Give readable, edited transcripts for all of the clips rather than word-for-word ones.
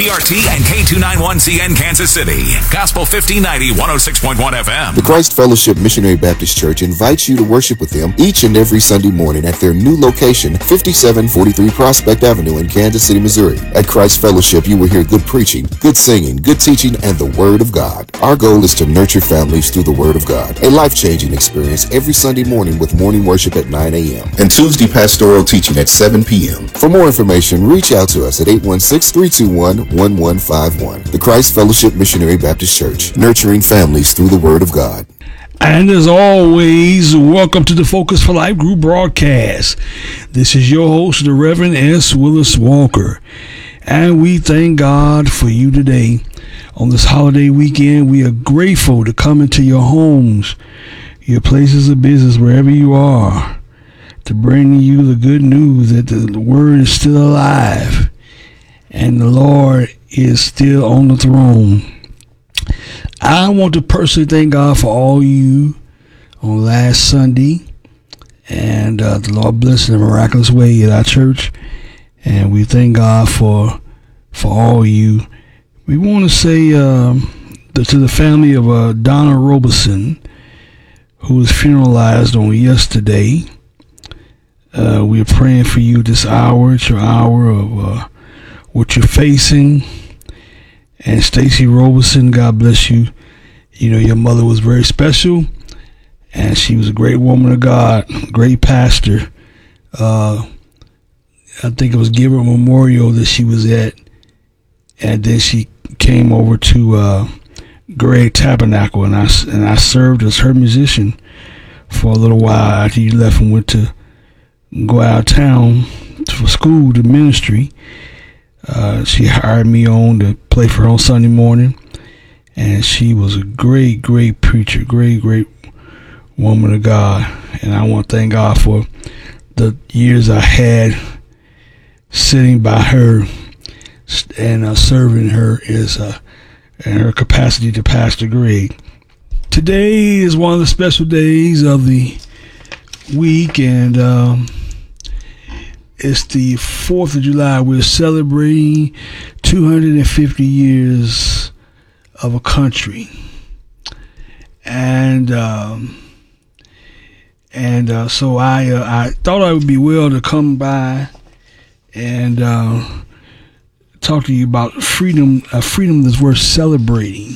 KTRT and K291CN Kansas City. Gospel 1590, 106.1 FM. The Christ Fellowship Missionary Baptist Church invites you to worship with them each and every Sunday morning at their new location, 5743 Prospect Avenue in Kansas City, Missouri. At Christ Fellowship, you will hear good preaching, good singing, good teaching, and the Word of God. Our goal is to nurture families through the Word of God. A life-changing experience every Sunday morning with morning worship at 9 a.m. and Tuesday pastoral teaching at 7 p.m. For more information, reach out to us at 816-321-1151. The Christ Fellowship Missionary Baptist Church, nurturing families through the Word of God. And as always, welcome to the Focus for Life group broadcast. This is your host, the Reverend S. Willis Walker. And we thank God for you today. On this holiday weekend, we are grateful to come into your homes, your places of business, wherever you are, to bring you the good news that the Word is still alive and the Lord is still on the throne. I want to personally thank God for all you on last Sunday, and the Lord blessed in a miraculous way at our church, and we thank God for all you. We want to say to the family of Donna Robeson, who was funeralized on yesterday. We are praying for you this hour. It's your hour of what you're facing. And Stacy Robeson, God bless you. You know, your mother was very special, and she was a great woman of God, great pastor. I think it was Gilbert Memorial that she was at, and then she came over to Greg Tabernacle, and I served as her musician for a little while after you left and went to go out of town for school to ministry. She hired me on to play for her on Sunday morning, and she was a great preacher, great woman of God. And I want to thank God for the years I had sitting by her and serving her in her capacity to Pastor Greg. Today is one of the special days of the week, and it's the 4th of July. We're celebrating 250 years of a country. And so I thought I would be well to come by and talk to you about freedom, a freedom that's worth celebrating.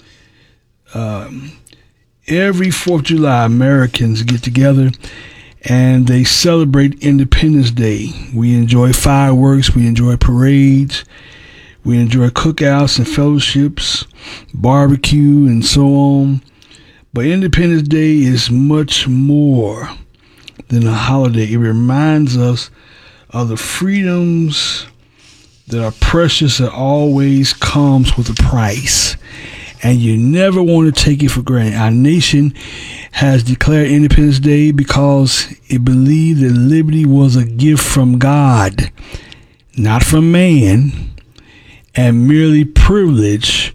Every 4th of July, Americans get together and they celebrate Independence Day. We enjoy fireworks, we enjoy parades, we enjoy cookouts and fellowships, barbecue, and so on. But Independence Day is much more than a holiday. It reminds us of the freedoms that are precious and always comes with a price. And you never want to take it for granted. Our nation has declared Independence Day because it believed that liberty was a gift from God, not from man, and merely privilege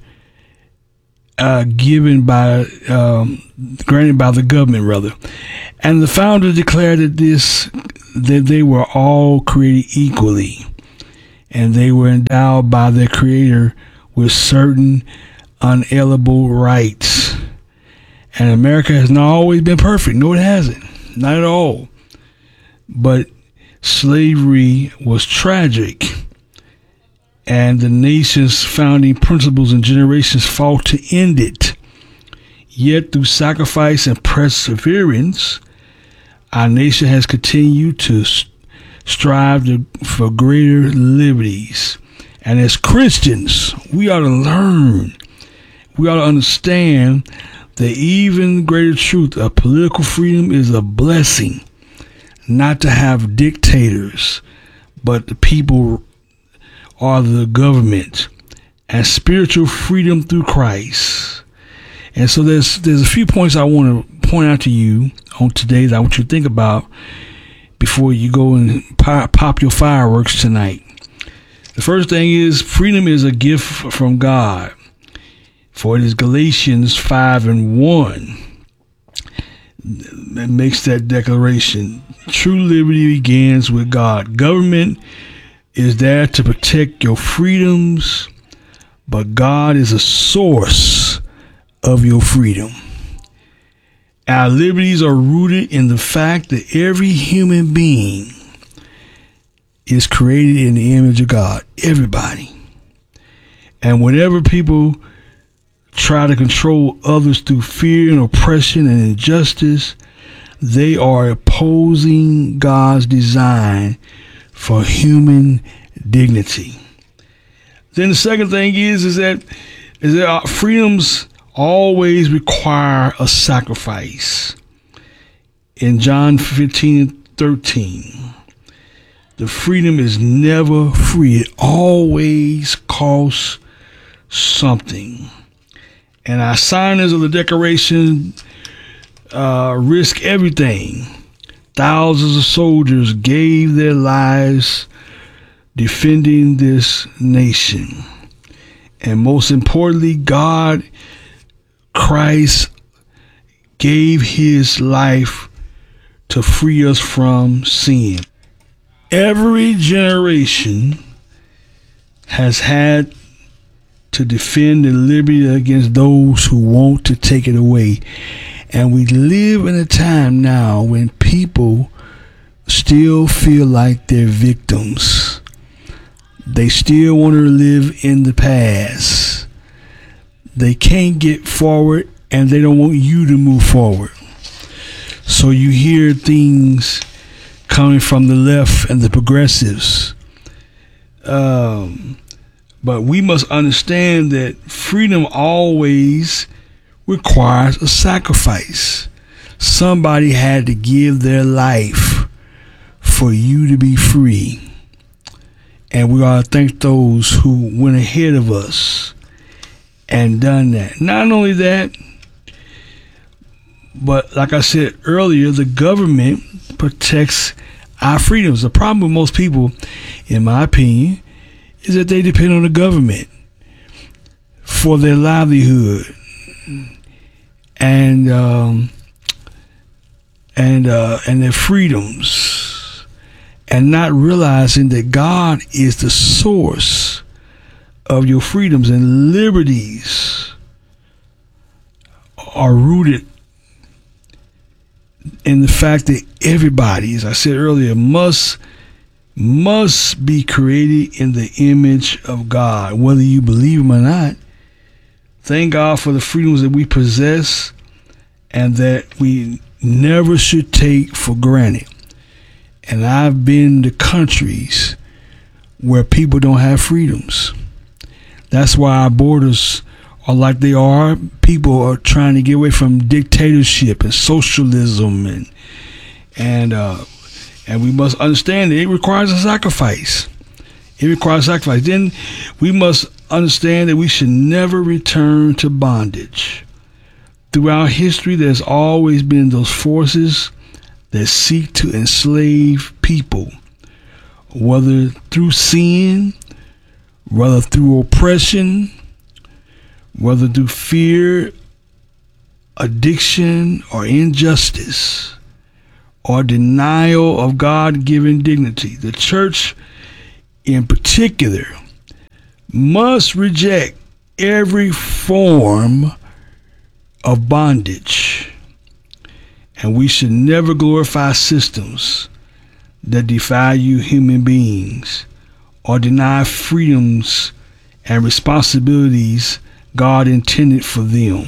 granted by the government, rather. And the founders declared that they were all created equally, and they were endowed by their Creator with certain unalienable rights. And America has not always been perfect. No, it hasn't. Not at all. But slavery was tragic, and the nation's founding principles and generations fought to end it. Yet through sacrifice and perseverance, our nation has continued to strive for greater liberties. And as Christians, we ought to learn, we ought to understand the even greater truth of political freedom is a blessing. Not to have dictators, but the people are the government, and spiritual freedom through Christ. And so there's a few points I want to point out to you on today that I want you to think about before you go and pop your fireworks tonight. The first thing is freedom is a gift from God. For it is Galatians 5:1 that makes that declaration. True liberty begins with God. Government is there to protect your freedoms but God is a source of your freedom. Our liberties are rooted in the fact that every human being is created in the image of God. Everybody. And whenever people try to control others through fear and oppression and injustice, they are opposing God's design for human dignity. Then the second thing is that our freedoms always require a sacrifice. In John 15:13, the freedom is never free. It always costs something. And our signers of the Declaration risk everything. Thousands of soldiers gave their lives defending this nation. And most importantly, God, Christ, gave his life to free us from sin. Every generation has had to defend the liberty against those who want to take it away. And we live in a time now when people still feel like they're victims. They still want to live in the past. They can't get forward, and they don't want you to move forward. So you hear things coming from the left and the progressives. But we must understand that freedom always requires a sacrifice. Somebody had to give their life for you to be free. And we ought to thank those who went ahead of us and done that. Not only that, but like I said earlier, the government protects our freedoms. The problem with most people, in my opinion, is that they depend on the government for their livelihood and their freedoms, and not realizing that God is the source of your freedoms, and liberties are rooted in the fact that everybody, as I said earlier, must be created in the image of God, whether you believe him or not. Thank God for the freedoms that we possess and that we never should take for granted. And I've been to countries where people don't have freedoms. That's why our borders are like they are. People are trying to get away from dictatorship and socialism, and we must understand that it requires a sacrifice. It requires sacrifice. Then we must understand that we should never return to bondage. Throughout history, there's always been those forces that seek to enslave people, whether through sin, whether through oppression, whether through fear, addiction, or injustice, or denial of God-given dignity. The church, in particular, must reject every form of bondage, and we should never glorify systems that devalue human beings or deny freedoms and responsibilities God intended for them.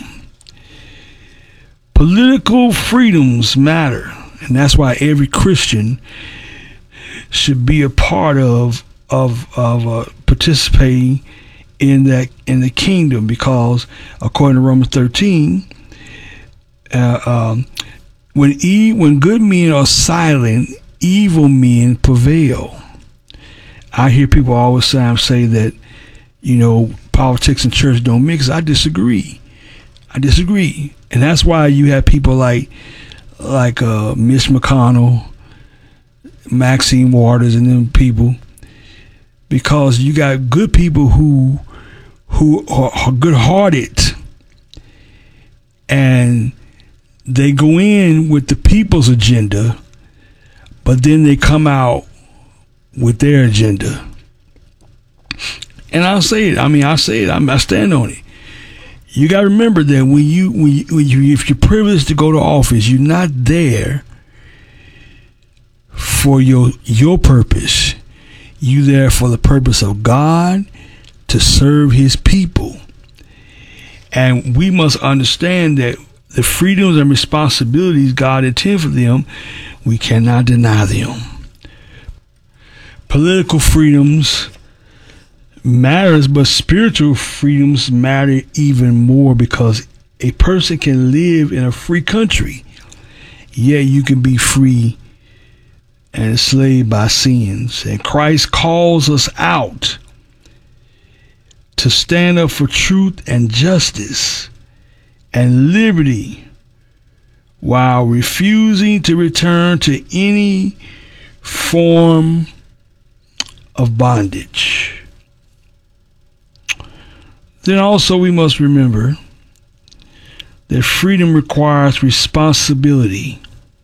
Political freedoms matter, and that's why every Christian should be a part of participating in the kingdom, because according to Romans 13, when good men are silent, evil men prevail. I hear people all the time say that, politics and church don't mix. I disagree. And that's why you have people like Mitch McConnell, Maxine Waters, and them people, because you got good people who are good-hearted, and they go in with the people's agenda, but then they come out with their agenda. And I'll say it. I say it. I stand on it. You got to remember that if you're privileged to go to office, you're not there for your purpose. You're there for the purpose of God, to serve his people. And we must understand that the freedoms and responsibilities God intended for them, we cannot deny them. Political freedoms matters, but spiritual freedoms matter even more, because a person can live in a free country, yet you can be free and enslaved by sins. And Christ calls us out to stand up for truth and justice and liberty, while refusing to return to any form of bondage. Then also we must remember that freedom requires responsibility.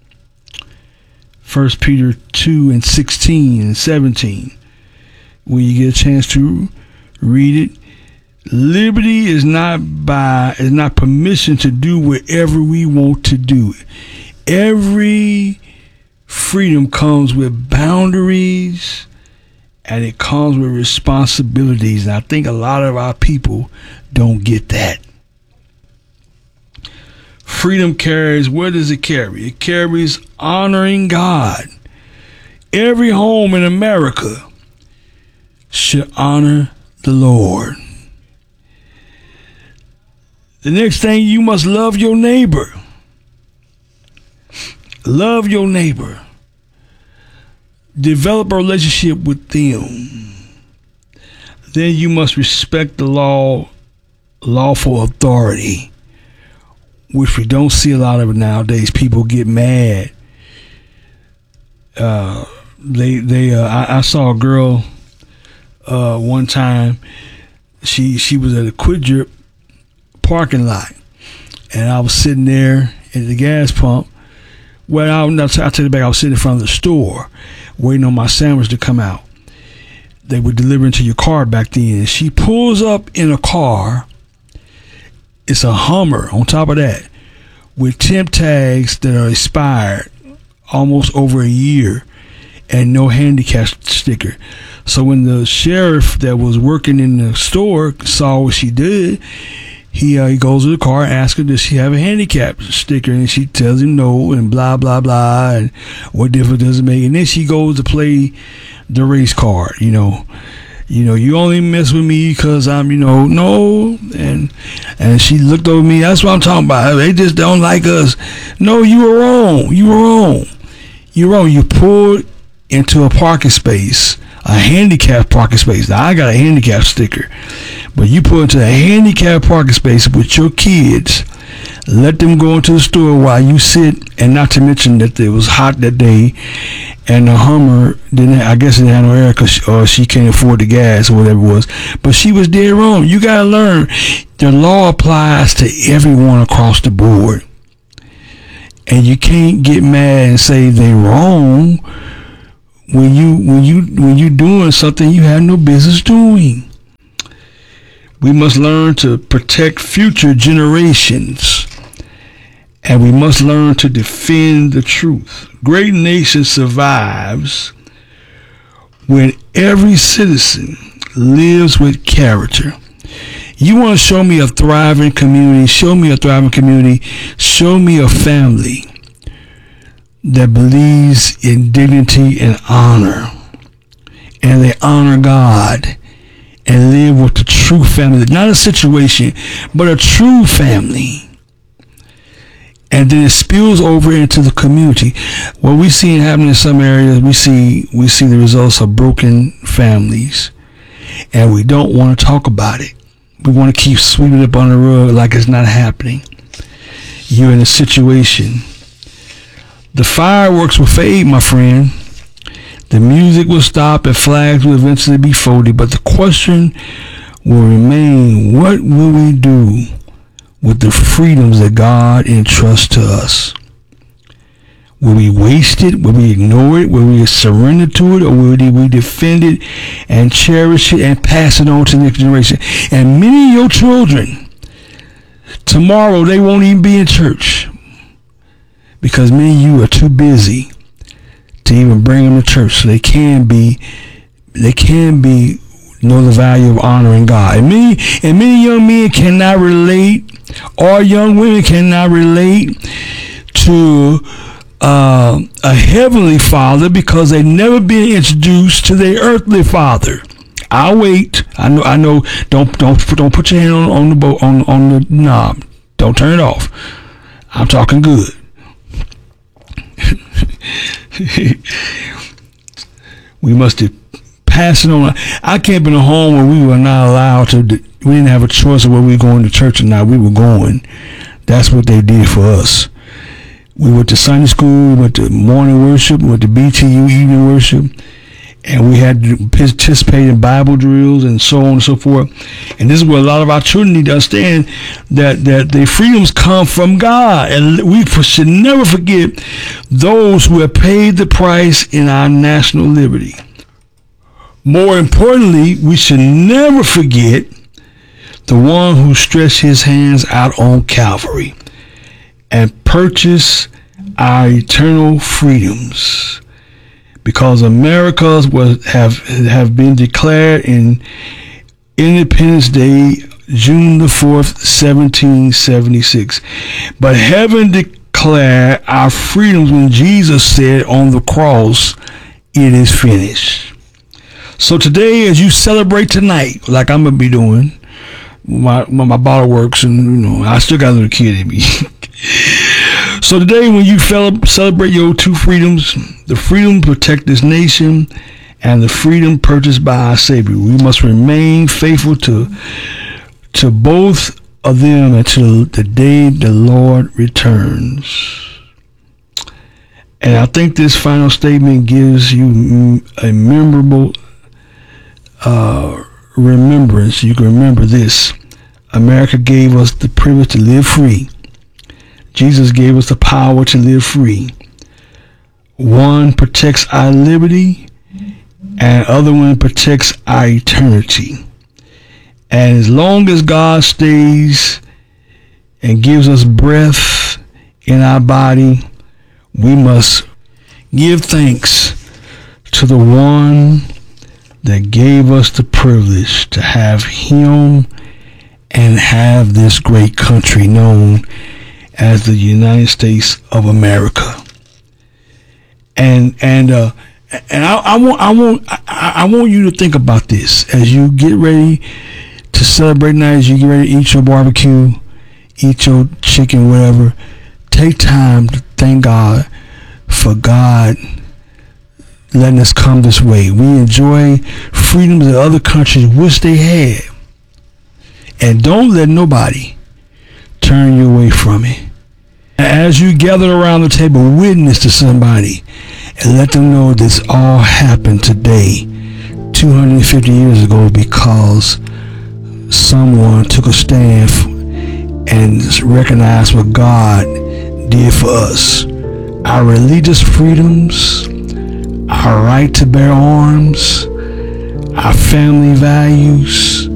1 Peter 2 and 16 and 17. When you get a chance to read it, liberty is not permission to do whatever we want to do. Every freedom comes with boundaries, and it comes with responsibilities. And I think a lot of our people don't get that. Freedom carries, what does it carry? It carries honoring God. Every home in America should honor the Lord. The next thing, you must love your neighbor. Love your neighbor. Develop a relationship with them. Then you must respect the lawful authority, which we don't see a lot of it nowadays. People get mad. I saw a girl one time. She was at a Quick Trip parking lot, and I was sitting there at the gas pump. Well, I'll tell you back. I was sitting in front of the store, waiting on my sandwich to come out. They were delivering to your car back then. And she pulls up in a car. It's a Hummer on top of that, with temp tags that are expired almost over a year, and no handicap sticker. So when the sheriff that was working in the store saw what she did, he goes to the car, asks her, does she have a handicap sticker? And she tells him no, and blah, blah, blah, and what difference does it make? And then she goes to play the race card, you only mess with me because I'm, no. And she looked over me. That's what I'm talking about. They just don't like us. No, you were wrong. You're wrong. You pulled into a parking space, a handicapped parking space. Now, I got a handicap sticker, but you pull into a handicapped parking space with your kids, let them go into the store while you sit, and not to mention that it was hot that day, and the Hummer didn't have no air or she can't afford the gas or whatever it was. But she was dead wrong. You got to learn the law applies to everyone across the board, and you can't get mad and say they wrong when you doing something you have no business doing. We must learn to protect future generations, and we must learn to defend the truth. Great nation survives when every citizen lives with character. You want to show me a thriving community? Show me a thriving community. Show me a family that believes in dignity and honor, and they honor God and live with the true family, not a situation, but a true family. And then it spills over into the community. What we see happening in some areas, we see the results of broken families, and we don't want to talk about it. We want to keep sweeping it up on the rug like it's not happening. You're in a situation. The fireworks will fade, my friend. The music will stop and flags will eventually be folded, but the question will remain, what will we do with the freedoms that God entrusts to us? Will we waste it? Will we ignore it? Will we surrender to it? Or will we defend it and cherish it and pass it on to the next generation? And many of your children, tomorrow, they won't even be in church because many of you are too busy to even bring them to church. So they can know the value of honoring God. And many young men cannot relate, or young women cannot relate to a heavenly father because they've never been introduced to their earthly father. I'll wait. I know. Don't put your hand on the boat on the knob. Don't turn it off. I'm talking good. We must pass it on. I came in a home where we were not allowed to. We didn't have a choice of whether we were going to church or not. We were going. That's what they did for us. We went to Sunday school, we went to morning worship, we went to BTU evening worship, and we had to participate in Bible drills and so on and so forth. And this is where a lot of our children need to understand that their freedoms come from God. And we should never forget those who have paid the price in our national liberty. More importantly, we should never forget the one who stretched his hands out on Calvary and purchase our eternal freedoms, because America have been declared in Independence Day, June the 4th, 1776. But heaven declared our freedoms when Jesus said on the cross, "It is finished." So today, as you celebrate tonight, like I'm gonna be doing, my bottle works, and I still got a little kid in me. So today, when you celebrate your two freedoms, the freedom to protect this nation and the freedom purchased by our Savior, we must remain faithful to both of them until the day the Lord returns. And I think this final statement gives you a memorable remembrance. You can remember this. America gave us the privilege to live free. Jesus gave us the power to live free. One protects our liberty, and the other one protects our eternity. And as long as God stays and gives us breath in our body, we must give thanks to the one that gave us the privilege to have him and have this great country known as the United States of America. And I want you to think about this as you get ready to celebrate tonight, as you get ready to eat your barbecue, eat your chicken, whatever. Take time to thank God for God letting us come this way. We enjoy freedoms that other countries wish they had. And don't let nobody turn you away from it. As you gather around the table, witness to somebody and let them know this all happened today, 250 years ago, because someone took a stand and recognized what God did for us. Our religious freedoms, our right to bear arms, our family values,